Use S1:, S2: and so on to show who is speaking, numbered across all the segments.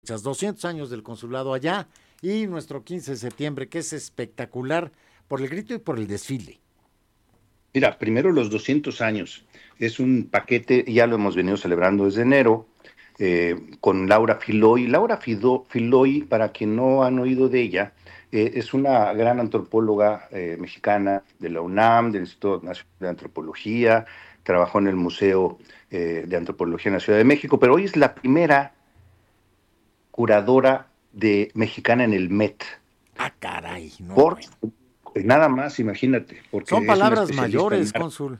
S1: 200 años del consulado allá y nuestro 15 de septiembre, que es espectacular por el grito y por el desfile.
S2: Mira, primero los 200 años. Es un paquete, ya lo hemos venido celebrando desde enero, con Laura Filoy. Filoy, para quien no han oído de ella, es una gran antropóloga mexicana de la UNAM, del Instituto Nacional de Antropología, trabajó en el Museo de Antropología en la Ciudad de México, pero hoy es la primera curadora mexicana en el Met.
S1: Ah, caray, no,
S2: Por
S1: bueno.
S2: nada más, imagínate,
S1: Son
S2: porque es una
S1: palabras
S2: especialista en
S1: mayores, cónsul.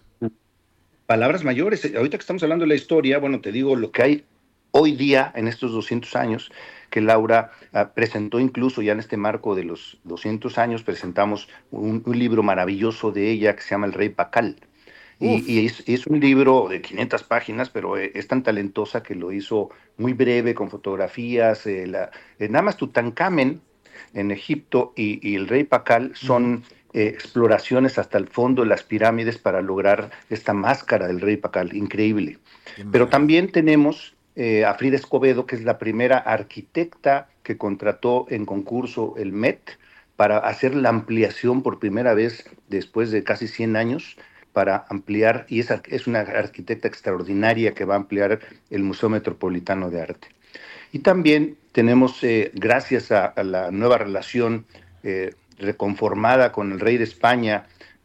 S2: palabras mayores. Ahorita que estamos hablando de la historia, bueno, te digo lo que hay hoy día en estos 200 años, que Laura presentó incluso ya en este marco de los 200 años, presentamos un libro maravilloso de ella que se llama El Rey Pacal.
S1: Uf,
S2: Es un libro de 500 páginas, pero es tan talentosa que lo hizo muy breve, con fotografías. Nada más Tutankamen en Egipto y el rey Pacal
S1: uh-huh.
S2: son exploraciones hasta el fondo de las pirámides para lograr esta máscara del rey Pacal, increíble.
S1: Qué
S2: Pero
S1: maravilla.
S2: también tenemos a Frida Escobedo, que es la primera arquitecta que contrató en concurso el Met para hacer la ampliación por primera vez después de casi 100 años para ampliar, y es una arquitecta extraordinaria que va a ampliar el Museo Metropolitano de Arte. Y también tenemos, gracias a la nueva relación reconformada con el rey de España,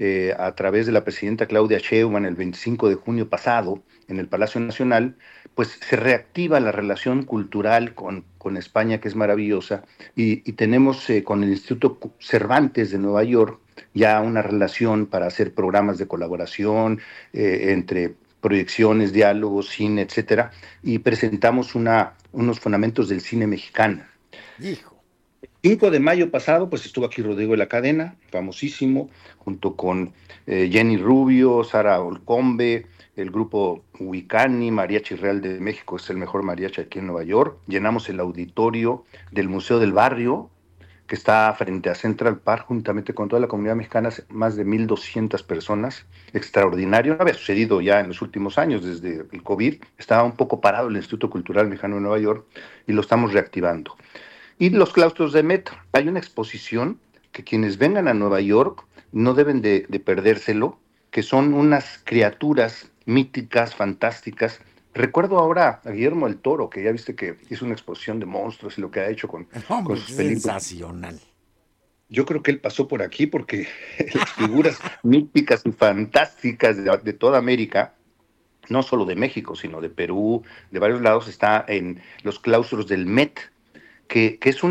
S2: a través de la presidenta Claudia Sheinbaum el 25 de junio pasado en el Palacio Nacional, pues se reactiva la relación cultural con España, que es maravillosa, y tenemos con el Instituto Cervantes de Nueva York ya una relación para hacer programas de colaboración entre proyecciones, diálogos, cine, etcétera, y presentamos unos fundamentos del cine mexicano.
S1: Hijo.
S2: 5 de mayo pasado, pues estuvo aquí Rodrigo de la Cadena, famosísimo, junto con Jenny Rubio, Sara Olcombe, el grupo Huicani, Mariachi Real de México, es el mejor mariachi aquí en Nueva York. Llenamos el auditorio del Museo del Barrio, que está frente a Central Park, juntamente con toda la comunidad mexicana, más de 1,200 personas. Extraordinario, no había sucedido ya en los últimos años, desde el COVID, estaba un poco parado el Instituto Cultural Mexicano de Nueva York y lo estamos reactivando. Y los claustros de Met, hay una exposición que quienes vengan a Nueva York no deben de perdérselo, que son unas criaturas míticas, fantásticas. Recuerdo ahora a Guillermo el Toro, que ya viste que hizo una exposición de monstruos y lo que ha hecho
S1: No,
S2: con
S1: hombre, qué
S2: sus películas.
S1: sensacional.
S2: Yo creo que él pasó por aquí porque las figuras míticas y fantásticas de toda América, no solo de México, sino de Perú, de varios lados, está en los claustros del Met, que es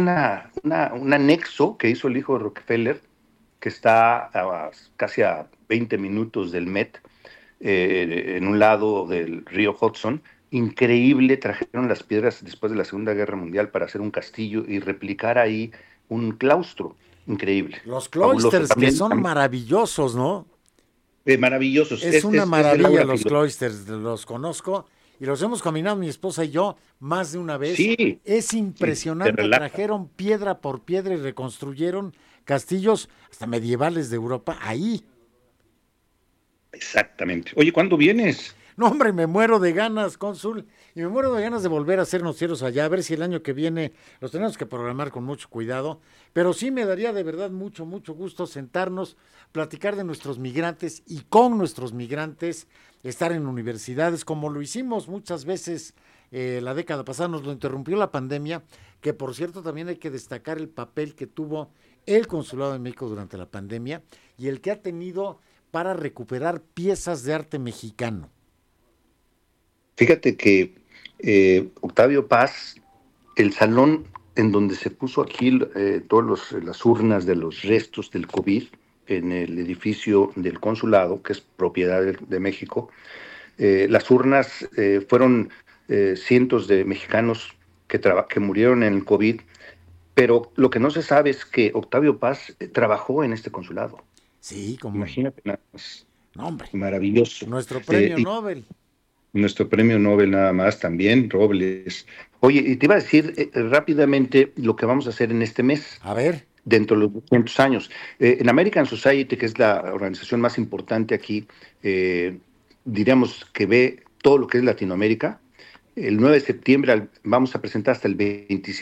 S2: un anexo que hizo el hijo de Rockefeller, que está casi a 20 minutos del Met, en un lado del río Hudson. Increíble, trajeron las piedras después de la Segunda Guerra Mundial para hacer un castillo y replicar ahí un claustro. Increíble,
S1: Los
S2: fabuloso.
S1: cloisters que
S2: También,
S1: son maravillosos, ¿no?
S2: maravillosos.
S1: Es una
S2: Es de
S1: maravilla
S2: Laura
S1: los
S2: Filo.
S1: cloisters, los conozco y los hemos caminado mi esposa y yo más de una vez.
S2: Sí,
S1: Es
S2: y te
S1: impresionante,
S2: relaja.
S1: trajeron piedra por piedra y reconstruyeron castillos hasta medievales de Europa ahí.
S2: Exactamente. Oye, ¿cuándo vienes?
S1: No, hombre, me muero de ganas, cónsul, y me muero de ganas de volver a hacer noticieros allá, a ver si el año que viene los tenemos que programar con mucho cuidado, pero sí me daría de verdad mucho, mucho gusto sentarnos, platicar de nuestros migrantes y con nuestros migrantes, estar en universidades, como lo hicimos muchas veces la década pasada, nos lo interrumpió la pandemia, que por cierto también hay que destacar el papel que tuvo el Consulado de México durante la pandemia y el que ha tenido para recuperar piezas de arte mexicano.
S2: Fíjate que Octavio Paz, el salón en donde se puso aquí todas las urnas de los restos del COVID en el edificio del consulado, que es propiedad de México, las urnas fueron cientos de mexicanos que murieron en el COVID, pero lo que no se sabe es que Octavio Paz trabajó en este consulado.
S1: Sí, cómo no.
S2: Imagínate nada más,
S1: No, hombre.
S2: maravilloso.
S1: Nuestro premio
S2: Y
S1: Nobel.
S2: nuestro premio Nobel nada más también, Robles. Oye, y te iba a decir rápidamente lo que vamos a hacer en este mes,
S1: A ver.
S2: dentro de los 200 años. En American Society, que es la organización más importante aquí, eh, diríamos que ve todo lo que es Latinoamérica, el 9 de septiembre vamos a presentar hasta el 27